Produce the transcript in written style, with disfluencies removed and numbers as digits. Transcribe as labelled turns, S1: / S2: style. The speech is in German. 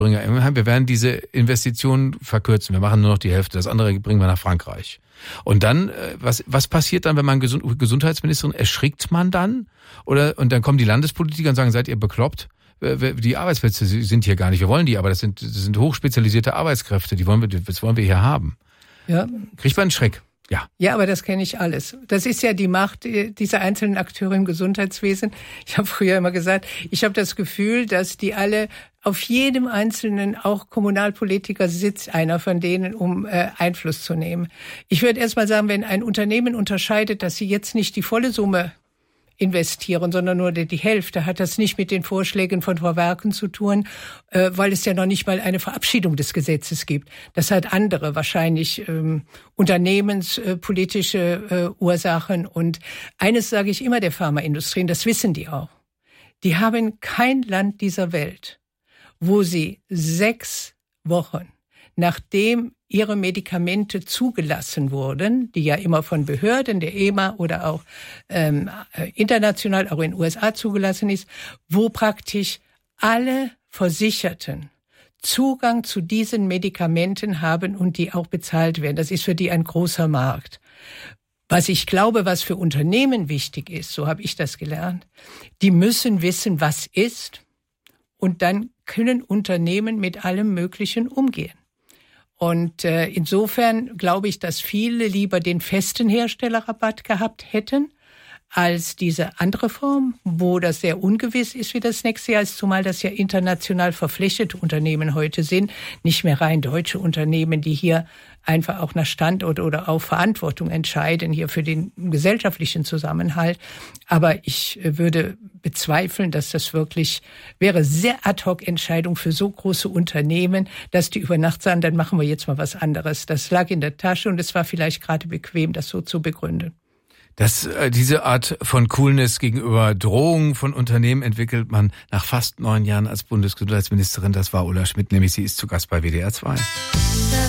S1: wir werden diese Investitionen verkürzen. Wir machen nur noch die Hälfte. Das andere bringen wir nach Frankreich. Und dann, was passiert dann, wenn man Gesundheitsministerin, erschrickt man dann? Und dann kommen die Landespolitiker und sagen, seid ihr bekloppt? Die Arbeitsplätze sind hier gar nicht. Wir wollen die, aber das sind hochspezialisierte Arbeitskräfte. Das wollen wir hier haben. Ja. Kriegt man einen Schreck? Ja.
S2: Ja, aber das kenne ich alles. Das ist ja die Macht dieser einzelnen Akteure im Gesundheitswesen. Ich habe früher immer gesagt, ich habe das Gefühl, dass die alle auf jedem Einzelnen, auch Kommunalpolitiker, sitzt einer von denen, um Einfluss zu nehmen. Ich würde erst mal sagen, wenn ein Unternehmen unterscheidet, dass sie jetzt nicht die volle Summe investieren, sondern nur die Hälfte, hat das nicht mit den Vorschlägen von Frau Werken zu tun, weil es ja noch nicht mal eine Verabschiedung des Gesetzes gibt. Das hat andere, wahrscheinlich unternehmenspolitische Ursachen. Und eines sage ich immer der Pharmaindustrie, und das wissen die auch. Die haben kein Land dieser Welt, wo sie 6 Wochen, nachdem ihre Medikamente zugelassen wurden, die ja immer von Behörden, der EMA oder auch international, auch in den USA zugelassen ist, wo praktisch alle Versicherten Zugang zu diesen Medikamenten haben und die auch bezahlt werden. Das ist für die ein großer Markt. Was ich glaube, was für Unternehmen wichtig ist, so habe ich das gelernt, die müssen wissen, was ist, und dann können Unternehmen mit allem Möglichen umgehen. Und insofern glaube ich, dass viele lieber den festen Herstellerrabatt gehabt hätten, als diese andere Form, wo das sehr ungewiss ist, wie das nächste Jahr ist, zumal das ja international verflechtete Unternehmen heute sind, nicht mehr rein deutsche Unternehmen, die hier einfach auch nach Standort oder auf Verantwortung entscheiden, hier für den gesellschaftlichen Zusammenhalt. Aber ich würde bezweifeln, dass das wirklich wäre sehr Ad-hoc-Entscheidung für so große Unternehmen, dass die über Nacht sagen, dann machen wir jetzt mal was anderes. Das lag in der Tasche und es war vielleicht gerade bequem, das so zu begründen.
S1: Diese Art von Coolness gegenüber Drohungen von Unternehmen entwickelt man nach fast 9 Jahren als Bundesgesundheitsministerin. Das war Ulla Schmidt, nämlich sie ist zu Gast bei WDR 2.